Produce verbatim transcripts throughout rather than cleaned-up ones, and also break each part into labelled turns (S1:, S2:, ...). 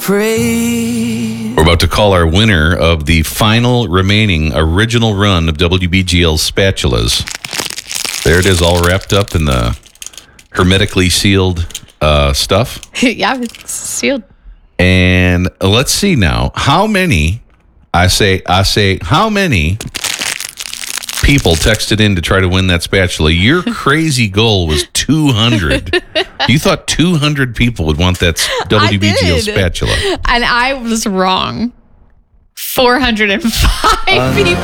S1: Pray.
S2: We're about to call our winner of the final remaining original run of W B G L's spatulas. There it is, all wrapped up in the hermetically sealed uh, stuff.
S3: Yeah, it's sealed.
S2: And let's see now, how many, I say, I say, how many people texted in to try to win that spatula? Your crazy goal was two hundred. You thought two hundred people would want that W B G L spatula.
S3: And I was wrong. four hundred five people.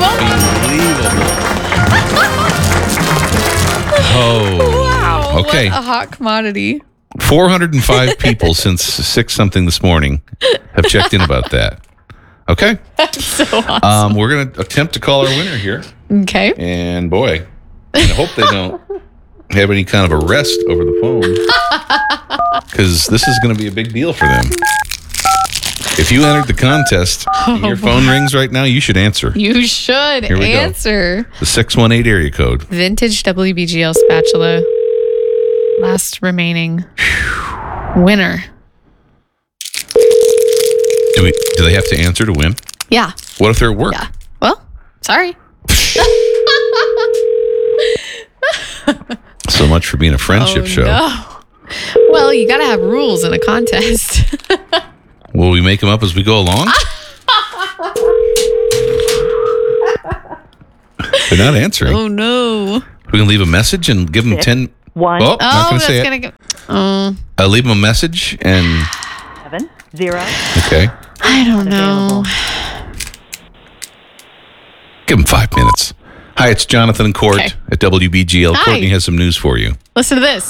S2: Oh.
S3: Wow.
S2: Okay.
S3: What a hot commodity.
S2: four hundred five people since six something this morning have checked in about that. Okay.
S3: That's so awesome.
S2: Um, we're going to attempt to call our winner here.
S3: Okay.
S2: And boy, I hope they don't have any kind of arrest over the phone, because this is going to be a big deal for them. If you entered the contest and your phone rings right now, you should answer.
S3: You should
S2: Here we
S3: answer.
S2: go. The six one eight area code.
S3: Vintage W B G L spatula. Last remaining winner.
S2: Do we? Do they have to answer to win?
S3: Yeah.
S2: What if they're at work?
S3: Yeah. Well, sorry.
S2: So much for being a friendship
S3: oh,
S2: show.
S3: No. Well, you got to have rules in a contest.
S2: Will we make them up as we go along? They're not answering.
S3: Oh, no.
S2: We can leave a message and give them
S4: Six,
S2: ten.
S4: One.
S2: Oh, not
S3: Oh,
S2: going to
S3: that's
S2: say it.
S3: going to go. Oh,
S2: Uh, leave them a message and.
S4: Seven. Zero.
S2: Okay.
S3: I don't know.
S2: Give them five minutes. Hi, it's Jonathan and Court
S3: Okay.
S2: at W B G L.
S3: Hi.
S2: Courtney has some news for you.
S3: Listen to this.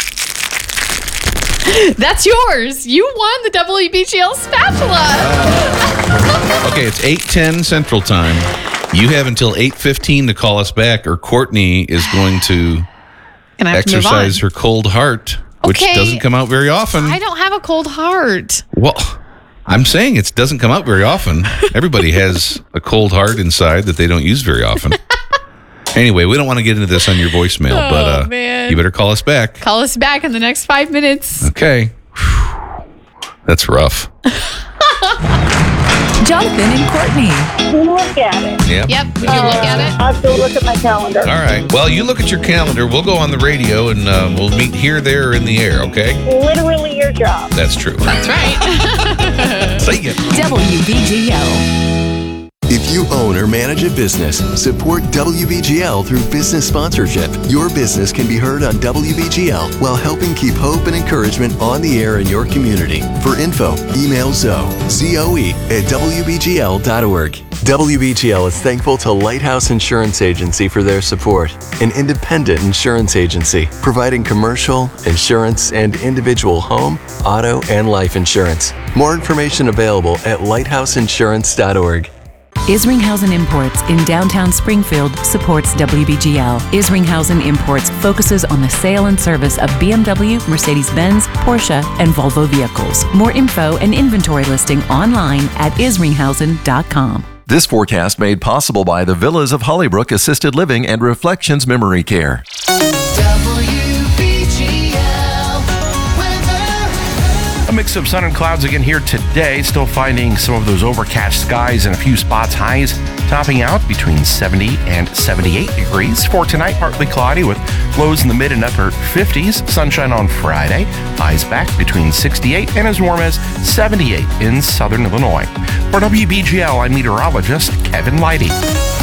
S3: That's yours. You won the W B G L spatula.
S2: Okay, it's eight ten Central Time. You have until eight fifteen to call us back, or Courtney is going to
S3: Gonna have to move on.
S2: exercise her cold heart, which
S3: Okay.
S2: doesn't come out very often.
S3: I don't have a cold heart.
S2: Well, I'm saying it doesn't come out very often. Everybody has a cold heart inside that they don't use very often. Anyway, we don't want to get into this on your voicemail,
S3: Oh,
S2: but uh,
S3: man.
S2: you better call us back.
S3: Call us back in the next five minutes.
S2: Okay. Whew. That's rough.
S5: Jonathan and Courtney.
S6: Look at it.
S2: Yep.
S3: Yep. Would you look at it?
S6: I have to look at my calendar.
S2: All right. Well, you look at your calendar. We'll go on the radio and uh, we'll meet here, there, or in the air, okay?
S6: Literally your job.
S2: That's true.
S3: That's right.
S2: See ya.
S5: W B G L.
S7: If you own or manage a business, support W B G L through business sponsorship. Your business can be heard on W B G L while helping keep hope and encouragement on the air in your community. For info, email Zoe, Z O E, at W B G L dot org. W B G L is thankful to Lighthouse Insurance Agency for their support, an independent insurance agency providing commercial, insurance, and individual home, auto, and life insurance. More information available at lighthouse insurance dot org.
S5: Isringhausen Imports in downtown Springfield supports W B G L. Isringhausen Imports focuses on the sale and service of B M W, Mercedes-Benz, Porsche, and Volvo vehicles. More info and inventory listing online at isringhausen dot com.
S8: This forecast made possible by the Villas of Hollybrook Assisted Living and Reflections Memory Care.
S9: A mix of sun and clouds again here today. Still finding some of those overcast skies and a few spots highs, topping out between seventy and seventy-eight degrees. For tonight, partly cloudy with lows in the mid and upper fifties. Sunshine on Friday. Highs back between sixty-eight and as warm as seventy-eight in southern Illinois. For W B G L, I'm meteorologist Kevin Leidy.